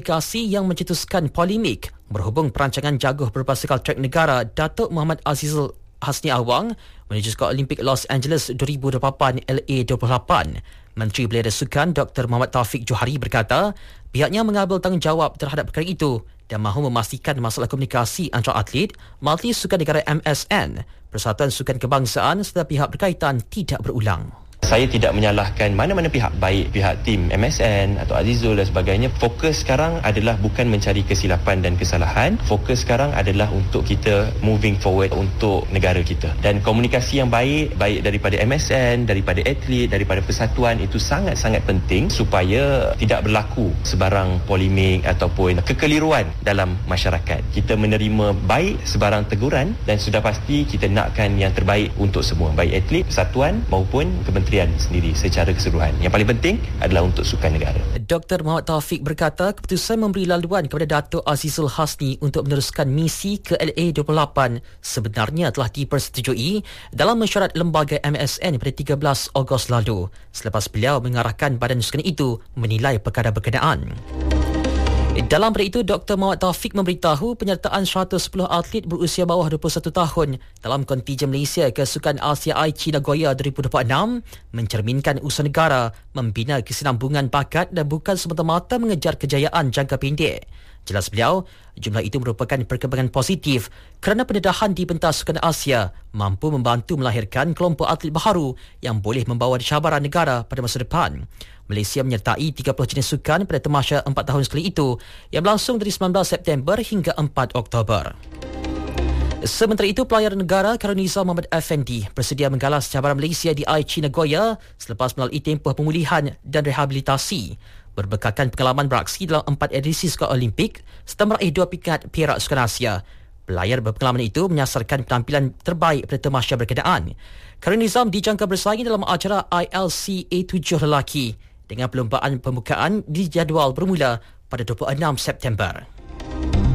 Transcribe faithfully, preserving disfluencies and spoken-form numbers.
Komunikasi yang mencetuskan polemik berhubung perancangan jaguh berbasikal trek negara Datuk Muhammad Azizul Hasni Awang menuju Sukan Olimpik Los Angeles dua ribu dua puluh lapan L A dua puluh lapan. Menteri Belia dan Sukan Doktor Muhammad Taufik Johari berkata pihaknya mengambil tanggungjawab terhadap perkara itu dan mahu memastikan masalah komunikasi antara atlet, Majlis Sukan Negara M S N, Persatuan Sukan Kebangsaan serta pihak berkaitan tidak berulang. Saya tidak menyalahkan mana-mana pihak, baik pihak tim M S N atau Azizul dan sebagainya. Fokus sekarang adalah bukan mencari kesilapan dan kesalahan. Fokus sekarang adalah untuk kita moving forward untuk negara kita. Dan komunikasi yang baik, baik daripada M S N, daripada atlet, daripada persatuan itu sangat-sangat penting supaya tidak berlaku sebarang polemik ataupun kekeliruan dalam masyarakat. Kita menerima baik sebarang teguran dan sudah pasti kita nakkan yang terbaik untuk semua, baik atlet, persatuan maupun kementerian sendiri secara keseluruhan. Yang paling penting adalah untuk sukan negara. Doktor Muhammad Taufik berkata keputusan memberi laluan kepada Datuk Azizul Hasni untuk meneruskan misi ke L A dua puluh lapan sebenarnya telah dipersetujui dalam mesyuarat lembaga M S N pada tiga belas Ogos lalu selepas beliau mengarahkan badan sukan itu menilai perkara berkenaan. Dalam pada itu, Doktor Muhammad Taufik memberitahu penyertaan seratus sepuluh atlet berusia bawah dua puluh satu tahun dalam kontingen Malaysia ke Sukan Asia Aichi Nagoya dua ribu dua puluh enam mencerminkan usaha negara membina kesinambungan bakat dan bukan semata-mata mengejar kejayaan jangka pendek. Jelas beliau, jumlah itu merupakan perkembangan positif kerana pendedahan di pentas Sukan Asia mampu membantu melahirkan kelompok atlet baharu yang boleh membawa cabaran negara pada masa depan. Malaysia menyertai tiga puluh jenis sukan pada tamasya empat tahun sekali itu yang berlangsung dari sembilan belas September hingga empat Oktober. Sementara itu, pelayar negara Karunizam Muhammad Effendi bersedia menggalas cabaran Malaysia di Aichi Nagoya selepas melalui tempoh pemulihan dan rehabilitasi. Berbekalkan pengalaman beraksi dalam empat edisi Sukan Olimpik serta meraih dua pikat perak Sukan Asia. Pelayar berpengalaman itu menyasarkan penampilan terbaik pada tamasya berkenaan. Karunizam dijangka bersaing dalam acara I L C A tujuh lelaki dengan perlombaan pembukaan dijadual bermula pada dua puluh enam September.